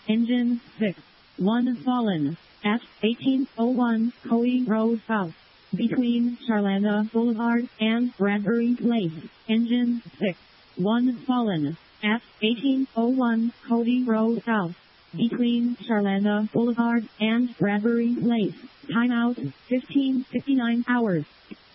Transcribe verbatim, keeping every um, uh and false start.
Engine six. one fallen. At eighteen oh one Coe Road South. Between Charlana Boulevard and Bradbury Place. Engine six. one fallen. At eighteen oh one Cody Road South. Between Charlana Boulevard and Bradbury Place. Timeout fifteen fifty-nine hours.